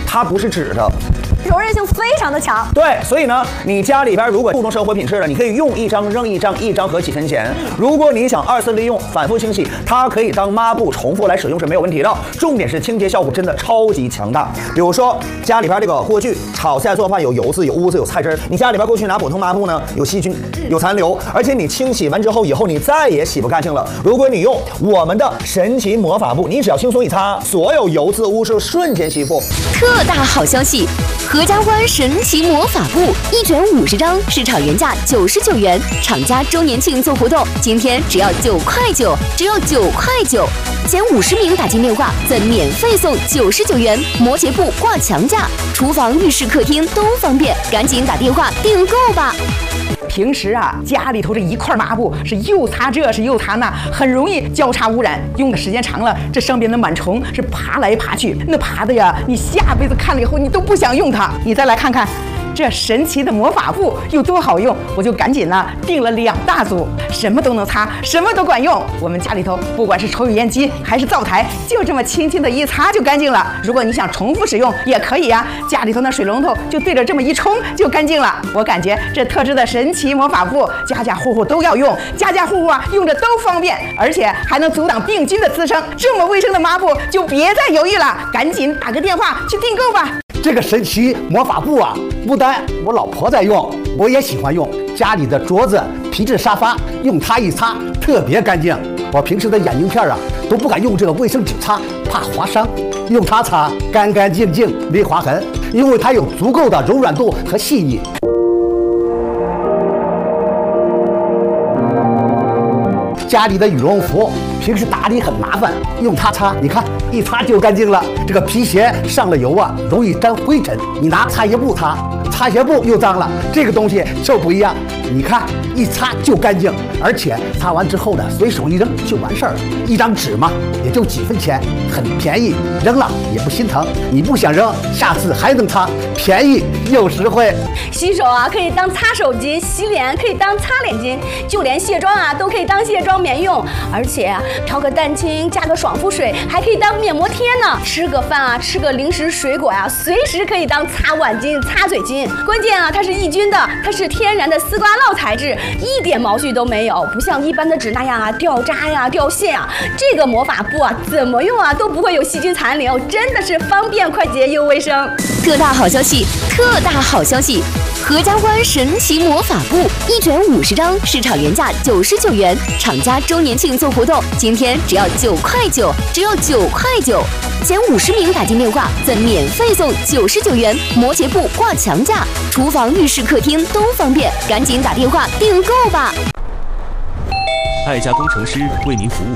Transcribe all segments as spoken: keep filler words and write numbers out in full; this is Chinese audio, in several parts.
它不是纸的。 柔韧性非常的强， 对，所以呢，你家里边如果注重生活品质的，你可以用一张扔一张，一张合几分钱。如果你想二次利用、反复清洗，它可以当抹布重复来使用是没有问题的。重点是清洁效果真的超级强大。比如说家里边这个锅具炒菜做饭有油渍、有污渍、有菜汁，你家里边过去拿普通抹布呢，有细菌、有残留，而且你清洗完之后以后你再也洗不干净了。如果你用我们的神奇魔法布，你只要轻松一擦，所有油渍污渍瞬间吸附。 特大好消息！合家欢神奇魔法布一卷五十张，市场原价九十九元，厂家周年庆做活动，今天只要九块九，只要九块九，前五十名打进电话，再免费送九十九元摩羯布挂墙架，厨房、浴室、客厅都方便，赶紧打电话订购吧。 平时啊，家里头这一块抹布是又擦这是又擦那，很容易交叉污染。用的时间长了，这上边的螨虫是爬来爬去，那爬的呀，你下辈子看了以后你都不想用它。你再来看看这神奇的魔法布有多好用，我就赶紧呢订了两大组，什么都能擦，什么都管用。我们家里头不管是抽油烟机还是灶台，就这么轻轻的一擦就干净了。如果你想重复使用也可以呀、啊，家里头那水龙头就对着这么一冲就干净了。我感觉这特制的神奇魔法布，家家户户都要用，家家户户啊用着都方便，而且还能阻挡病菌的滋生。这么卫生的抹布就别再犹豫了，赶紧打个电话去订购吧。 这个神奇魔法布啊，不单我老婆在用，我也喜欢用。家里的桌子、皮质沙发，用它一擦特别干净。我平时的眼镜片啊，都不敢用这个卫生纸擦，怕划伤。用它擦，干干净净，没划痕，因为它有足够的柔软度和细腻。家里的羽绒服平时打理很麻烦，用它擦，你看一擦就干净了。这个皮鞋上了油啊，容易沾灰尘，你拿擦鞋布擦，擦鞋布又脏了。这个东西就不一样，你看一擦就干净，而且擦完之后呢，随手一扔就完事儿了。一张纸嘛，也就几分钱，很便宜，扔了也不心疼。你不想扔，下次还能擦，便宜又实惠。 洗手啊可以当擦手巾，洗脸可以当擦脸巾，就连卸妆啊都可以当卸妆棉用。而且啊，调个蛋清，加个爽肤水，还可以当面膜贴呢。吃个饭啊，吃个零食水果呀、啊，随时可以当擦碗巾、擦嘴巾。关键啊，它是抑菌的，它是天然的丝瓜酪材质，一点毛絮都没有，不像一般的纸那样啊掉渣呀、掉线啊。这个魔法布啊，怎么用啊都不会有细菌残留，真的是方便、快捷又卫生。 特大好消息！特大好消息！合家欢神奇魔法布一卷五十张，市场原价九十九元，厂家周年庆做活动，今天只要九块九，只要九块九，前五十名打进电话，再免费送九十九元摩羯布挂墙架，厨房、浴室、客厅都方便，赶紧打电话订购吧！ 爱家工程师为您服务。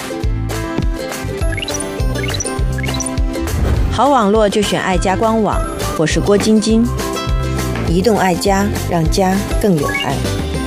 好网络就选爱家官网，我是郭晶晶。移动爱家，让家更有爱。